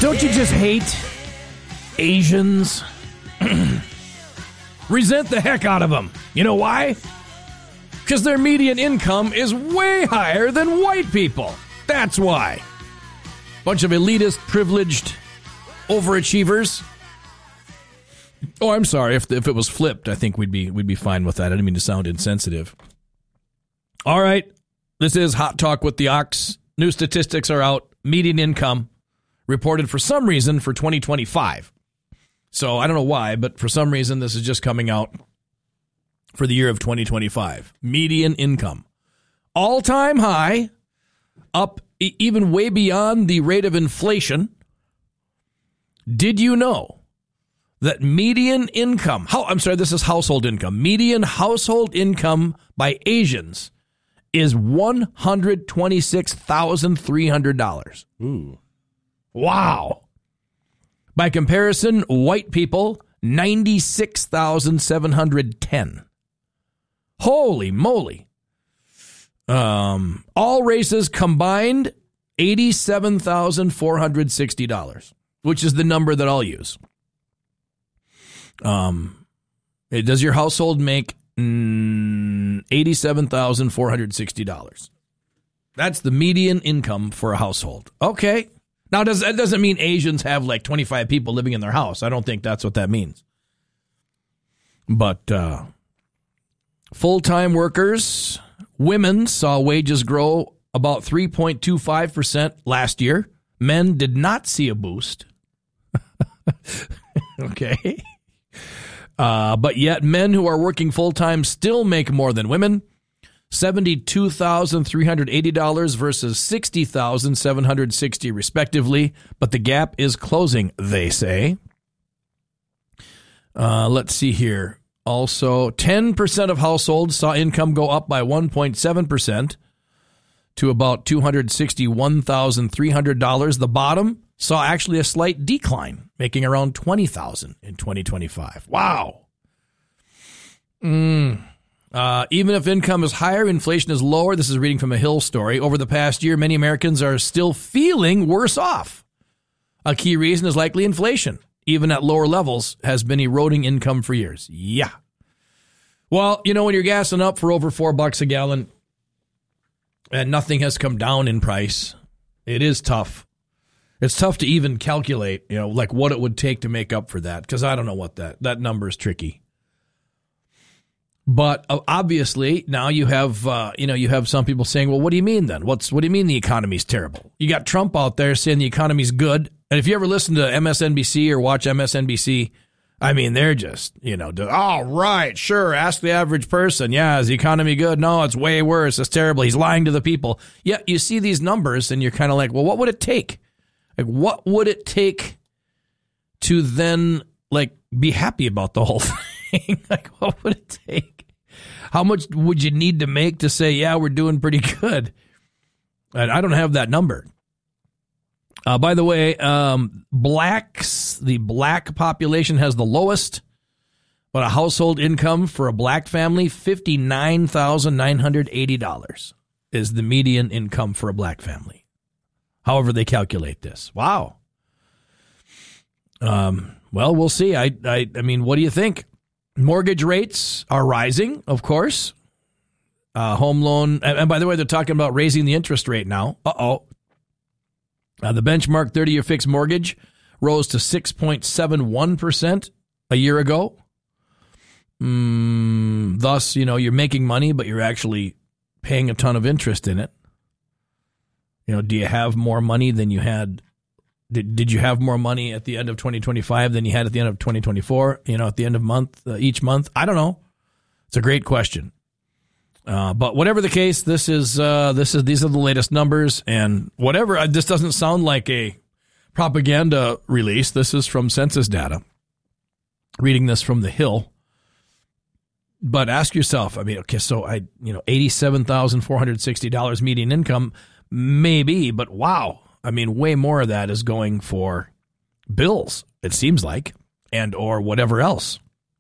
Don't you just hate Asians? Resent the heck out of them. You know why? Because their median income is way higher than white people. That's why. Bunch of elitist, privileged overachievers. Oh, I'm sorry. If it was flipped, I think we'd be fine with that. I didn't mean to sound insensitive. All right. This is Hot Talk with the Ox. New statistics are out. Median income reported for some reason for 2025. So I don't know why, but for some reason this is just coming out for the year of 2025. Median income. All-time high, up even way beyond the rate of inflation. Did you know that median income, this is household income. Median household income by Asians is $126,300. Ooh. Wow. By comparison, white people, $96,710. Holy moly. All races combined, $87,460, which is the number that I'll use. Does your household make $87,460? That's the median income for a household. Okay. Now, that doesn't mean Asians have like 25 people living in their house. I don't think that's what that means. But full-time workers, women saw wages grow about 3.25% last year. Men did not see a boost. Okay. But yet men who are working full-time still make more than women. $72,380 versus $60,760 respectively. But the gap is closing, they say. Let's see here. Also, 10% of households saw income go up by 1.7% to about $261,300. The bottom saw actually a slight decline, making around $20,000 in 2025. Wow. Even if income is higher, inflation is lower. This is reading from a Hill story. Over the past year, many Americans are still feeling worse off. A key reason is likely inflation, even at lower levels, has been eroding income for years. Yeah. Well, you know, when you're gassing up for over $4 a gallon and nothing has come down in price, it is tough. It's tough to even calculate, you know, like what it would take to make up for that, because I don't know what that number is tricky. But obviously now you have some people saying, well, what do you mean then? What do you mean the economy's terrible? You got Trump out there saying the economy's good. And if you ever listen to MSNBC or watch MSNBC, I mean, they're just, oh, right, sure, ask the average person. Yeah, is the economy good? No, it's way worse. It's terrible. He's lying to the people. Yeah, you see these numbers and you're kind of like, well, what would it take? Like, what would it take to then, like, be happy about the whole thing? Like, what would it take? How much would you need to make to say, yeah, we're doing pretty good? And I don't have that number. By the way, the black population has the lowest, but a household income for a black family, $59,980 is the median income for a black family. However they calculate this. Wow. Well, we'll see. I mean, what do you think? Mortgage rates are rising, of course. Home loan, and by the way, they're talking about raising the interest rate now. Uh-oh. The benchmark 30-year fixed mortgage rose to 6.71% a year ago. Thus, you're making money, but you're actually paying a ton of interest in it. Do you have more money than you had? Did you have more money at the end of 2025 than you had at the end of 2024? At the end of each month? I don't know. It's a great question. But whatever the case, these are the latest numbers, and whatever. This doesn't sound like a propaganda release. This is from census data. Reading this from the Hill. But ask yourself, okay, so $87,460 median income, maybe, but wow. Way more of that is going for bills, it seems like, and or whatever else.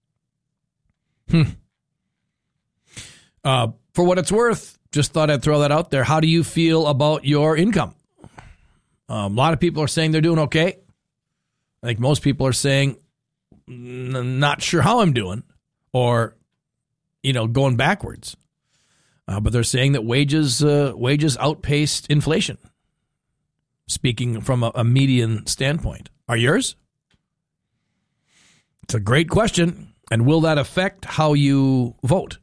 For what it's worth, just thought I'd throw that out there. How do you feel about your income? A lot of people are saying they're doing okay. I think most people are saying, not sure how I'm doing, or, going backwards. But they're saying that wages outpaced inflation, speaking from a median standpoint. Are yours? It's a great question. And will that affect how you vote?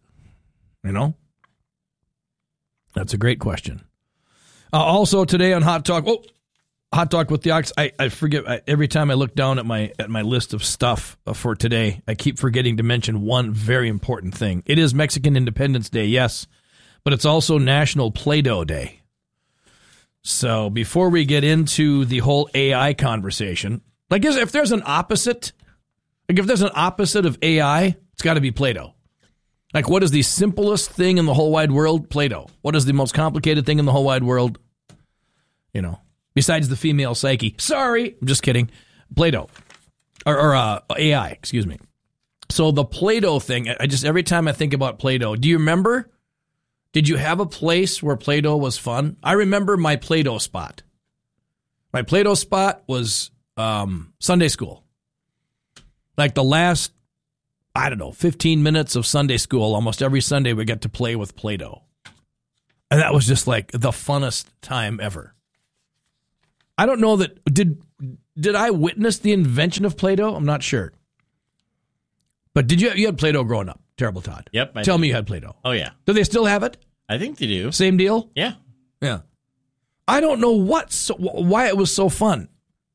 That's a great question. Also today on Hot Talk with the Ox, I forget, every time I look down at my list of stuff for today, I keep forgetting to mention one very important thing. It is Mexican Independence Day, yes, but it's also National Play-Doh Day. So before we get into the whole AI conversation, if there's an opposite, if there's an opposite of AI, it's got to be Play-Doh. What is the simplest thing in the whole wide world? Play-Doh. What is the most complicated thing in the whole wide world? Besides the female psyche. Sorry, I'm just kidding. Play-Doh. Or AI, excuse me. So the Play-Doh thing, every time I think about Play-Doh, do you remember? Did you have a place where Play-Doh was fun? I remember my Play-Doh spot. My Play-Doh spot was Sunday school. The last, 15 minutes of Sunday school, almost every Sunday we got to play with Play-Doh. And that was just the funnest time ever. I don't know that, did I witness the invention of Play-Doh? I'm not sure. But you had Play-Doh growing up? Terrible Todd. Yep. Tell me you had Play-Doh. Oh, yeah. Do they still have it? I think they do. Same deal? Yeah. Yeah. I don't know why it was so fun.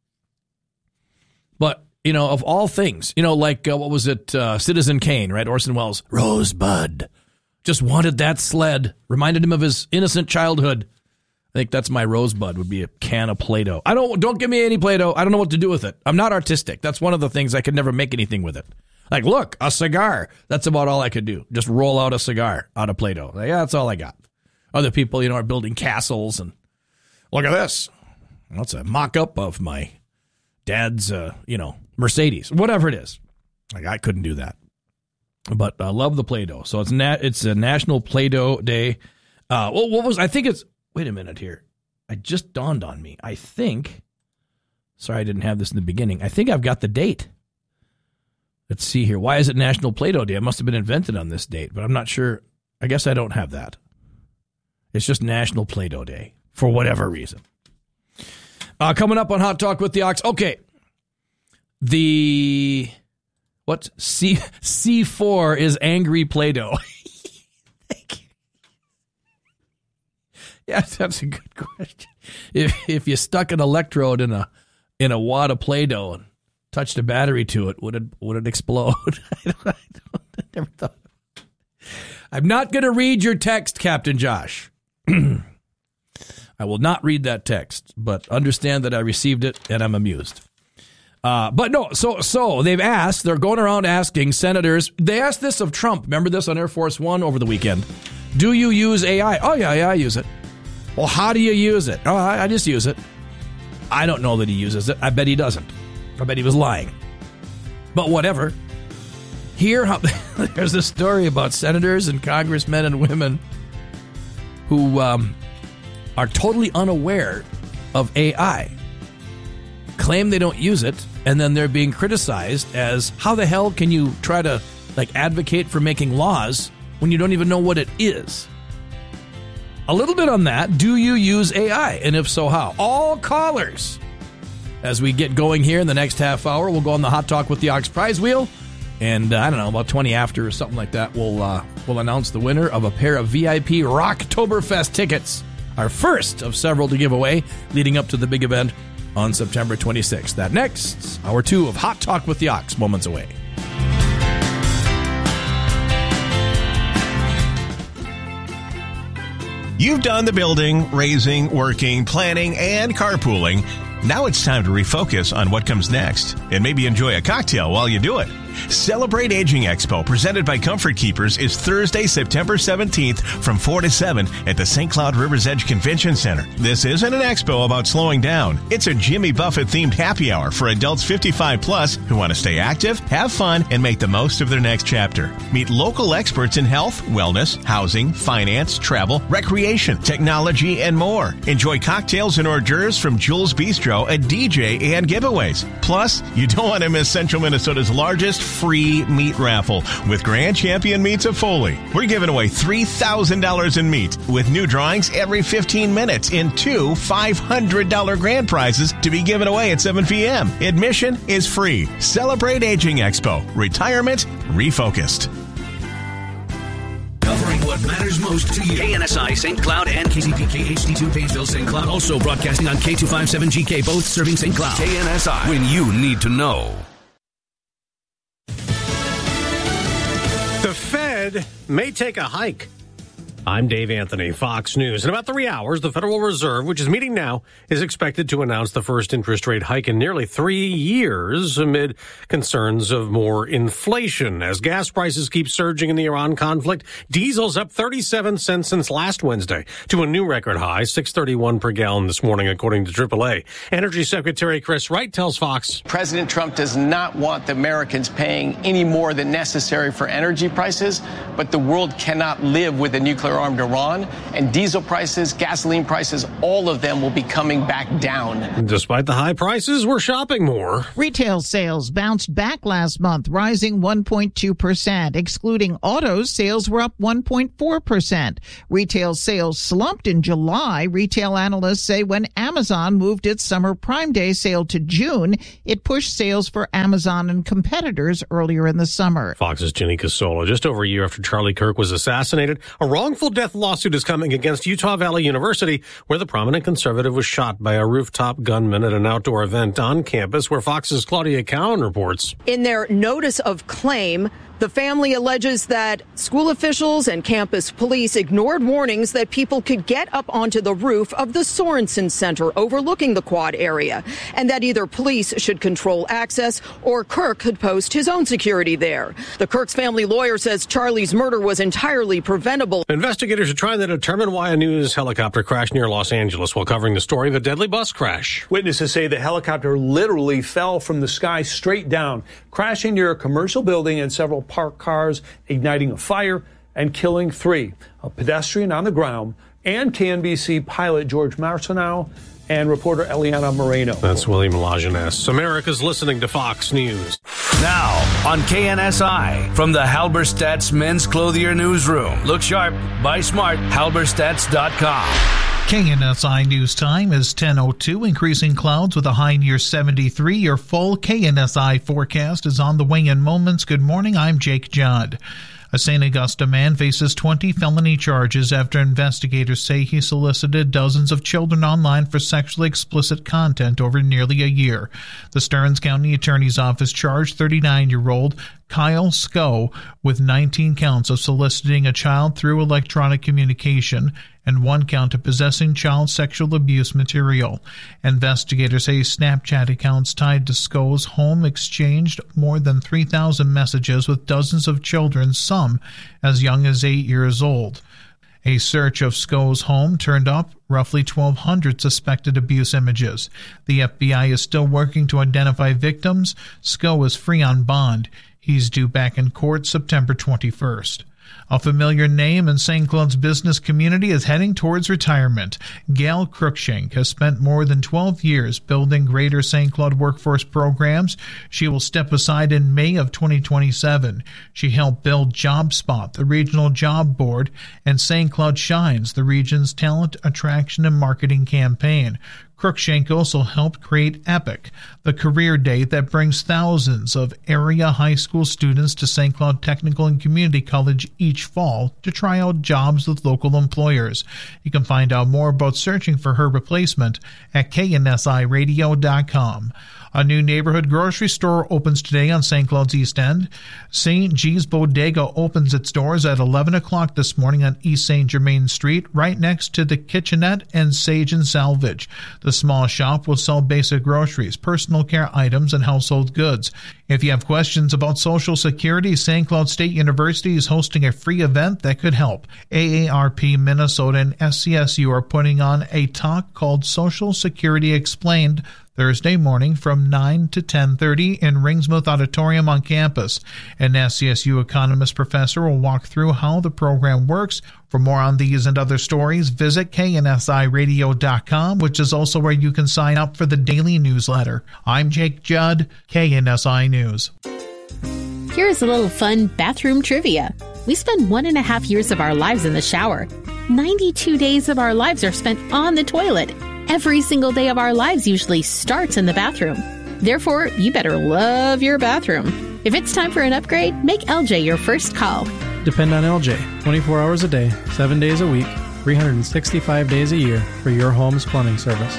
But, of all things, what was it? Citizen Kane, right? Orson Welles. Rosebud. Just wanted that sled. Reminded him of his innocent childhood. I think that's my Rosebud, would be a can of Play-Doh. Don't give me any Play-Doh. I don't know what to do with it. I'm not artistic. That's one of the things I could never make anything with it. Look, a cigar. That's about all I could do. Just roll out a cigar out of Play-Doh. That's all I got. Other people, are building castles and look at this. That's a mock-up of my dad's, Mercedes, whatever it is. I couldn't do that. But I love the Play-Doh. So it's a National Play-Doh Day. Wait a minute here. It just dawned on me. Sorry I didn't have this in the beginning. I think I've got the date. Let's see here. Why is it National Play-Doh Day? It must have been invented on this date, but I'm not sure. I guess I don't have that. It's just National Play-Doh Day for whatever reason. Coming up on Hot Talk with the Ox. Okay. C4 is angry Play-Doh. Yeah, that's a good question. If you stuck an electrode in a wad of Play-Doh and touched a battery to it, would it explode? I never thought. I'm not going to read your text, Captain Josh. I will not read that text, but understand that I received it and I'm amused. But no, so they're going around asking senators. They asked this of Trump. Remember this on Air Force One over the weekend? Do you use AI? Oh, yeah, I use it. Well, how do you use it? Oh, I just use it. I don't know that he uses it. I bet he doesn't. I bet he was lying. But whatever. There's a story about senators and congressmen and women who are totally unaware of AI, claim they don't use it, and then they're being criticized as, how the hell can you try to advocate for making laws when you don't even know what it is? A little bit on that. Do you use AI? And if so, how? All callers. As we get going here in the next half hour, we'll go on the Hot Talk with the Ox prize wheel. And I don't know, about 20 after or something like that, we'll announce the winner of a pair of VIP Rocktoberfest tickets. Our first of several to give away leading up to the big event on September 26th. That next, hour 2 of Hot Talk with the Ox, moments away. You've done the building, raising, working, planning, and carpooling. Now it's time to refocus on what comes next and maybe enjoy a cocktail while you do it. Celebrate Aging Expo, presented by Comfort Keepers, is Thursday, September 17th from 4 to 7 at the St. Cloud River's Edge Convention Center. This isn't an expo about slowing down. It's a Jimmy Buffett-themed happy hour for adults 55 plus who want to stay active, have fun, and make the most of their next chapter. Meet local experts in health, wellness, housing, finance, travel, recreation, technology, and more. Enjoy cocktails and hors d'oeuvres from Jules Bistro, a DJ, and giveaways. Plus, you don't want to miss Central Minnesota's largest free meat raffle with Grand Champion Meats of Foley. We're giving away $3,000 in meat with new drawings every 15 minutes in 2 $500 grand prizes to be given away at 7 p.m. Admission is free. Celebrate Aging Expo. Retirement refocused. Covering what matters most to you. KNSI St. Cloud and KCPK HD2 Painesville St. Cloud. Also broadcasting on K257GK, both serving St. Cloud. KNSI, when you need to know. The Fed may take a hike. I'm Dave Anthony, Fox News. In about 3 hours, the Federal Reserve, which is meeting now, is expected to announce the first interest rate hike in nearly 3 years amid concerns of more inflation. As gas prices keep surging in the Iran conflict, diesel's up 37 cents since last Wednesday to a new record high, $6.31 per gallon this morning, according to AAA. Energy Secretary Chris Wright tells Fox, President Trump does not want the Americans paying any more than necessary for energy prices, but the world cannot live with a nuclear-armed Iran, and diesel prices, gasoline prices, all of them will be coming back down. Despite the high prices, we're shopping more. Retail sales bounced back last month, rising 1.2%. Excluding autos, sales were up 1.4%. Retail sales slumped in July. Retail analysts say when Amazon moved its summer Prime Day sale to June, it pushed sales for Amazon and competitors earlier in the summer. Fox's Jenny Casola. Just over a year after Charlie Kirk was assassinated, a wrongful death lawsuit is coming against Utah Valley University, where the prominent conservative was shot by a rooftop gunman at an outdoor event on campus, where Fox's Claudia Cowan reports. In their notice of claim, the family alleges that school officials and campus police ignored warnings that people could get up onto the roof of the Sorensen Center overlooking the quad area, and that either police should control access or Kirk could post his own security there. The Kirk's family lawyer says Charlie's murder was entirely preventable. Investigators are trying to determine why a news helicopter crashed near Los Angeles while covering the story of a deadly bus crash. Witnesses say the helicopter literally fell from the sky straight down, crashing near a commercial building and several parked cars, igniting a fire and killing 3, a pedestrian on the ground and KNBC pilot George Marciano and reporter Eliana Moreno. That's William Lajeunesse. America's listening to Fox News. Now on KNSI, from the Halberstadt's Men's Clothier Newsroom. Look sharp, buy smart, halberstadts.com. KNSI News Time is 10:02, increasing clouds with a high near 73. Your full KNSI forecast is on the way in moments. Good morning, I'm Jake Judd. A St. Augusta man faces 20 felony charges after investigators say he solicited dozens of children online for sexually explicit content over nearly a year. The Stearns County Attorney's Office charged 39-year-old Kyle Sco with 19 counts of soliciting a child through electronic communication and 1 count of possessing child sexual abuse material. Investigators say Snapchat accounts tied to Sco's home exchanged more than 3,000 messages with dozens of children, some as young as 8 years old. A search of Sco's home turned up roughly 1,200 suspected abuse images. The FBI is still working to identify victims. Sco is free on bond. He's due back in court September 21st. A familiar name in St. Cloud's business community is heading towards retirement. Gail Cruikshank has spent more than 12 years building greater St. Cloud workforce programs. She will step aside in May of 2027. She helped build JobSpot, the regional job board, and St. Cloud Shines, the region's talent attraction and marketing campaign. Cruikshank also helped create EPIC, the career day that brings thousands of area high school students to St. Cloud Technical and Community College each fall to try out jobs with local employers. You can find out more about searching for her replacement at KNSIRadio.com. A new neighborhood grocery store opens today on St. Cloud's East End. St. G's Bodega opens its doors at 11 o'clock this morning on East St. Germain Street, right next to the Kitchenette and Sage and Salvage. The small shop will sell basic groceries, personal care items, and household goods. If you have questions about Social Security, St. Cloud State University is hosting a free event that could help. AARP Minnesota and SCSU are putting on a talk called Social Security Explained Thursday morning from 9 to 10:30 in Ringsmouth Auditorium on campus. An SCSU economist professor will walk through how the program works. For more on these and other stories, visit KNSIRadio.com, which is also where you can sign up for the daily newsletter. I'm Jake Judd, KNSI News. Here's a little fun bathroom trivia. We spend 1.5 years of our lives in the shower. 92 days of our lives are spent on the toilet. Every single day of our lives usually starts in the bathroom. Therefore, you better love your bathroom. If it's time for an upgrade, make LJ your first call. Depend on LJ 24 hours a day, 7 days a week, 365 days a year for your home's plumbing service.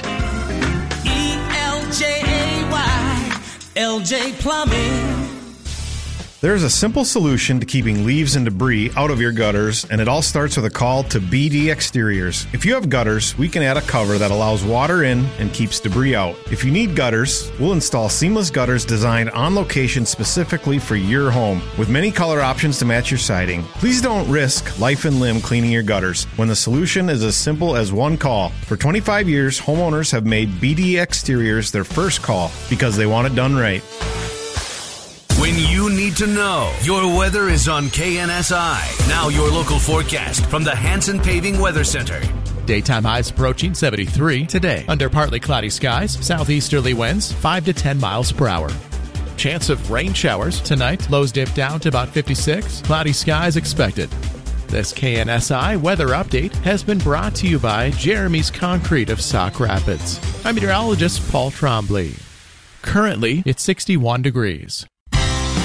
ELJAY, LJ Plumbing. There's a simple solution to keeping leaves and debris out of your gutters, and it all starts with a call to BD Exteriors. If you have gutters, we can add a cover that allows water in and keeps debris out. If you need gutters, we'll install seamless gutters designed on location specifically for your home, with many color options to match your siding. Please don't risk life and limb cleaning your gutters when the solution is as simple as one call. For 25 years, homeowners have made BD Exteriors their first call because they want it done right. When you need to know, your weather is on KNSI. Now your local forecast from the Hanson Paving Weather Center. Daytime highs approaching 73 today. Under partly cloudy skies, southeasterly winds 5 to 10 miles per hour. Chance of rain showers tonight. Lows dip down to about 56. Cloudy skies expected. This KNSI weather update has been brought to you by Jeremy's Concrete of Sauk Rapids. I'm meteorologist Paul Trombley. Currently, it's 61 degrees.